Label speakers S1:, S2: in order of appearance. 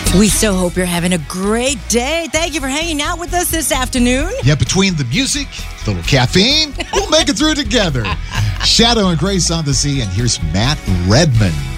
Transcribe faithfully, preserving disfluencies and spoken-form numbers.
S1: We so hope you're having a great day. Thank you for hanging out with us this afternoon.
S2: Yeah, between the music, the little caffeine, we'll make it through together. Shadow and Grace on the Sea, and here's Matt Redman.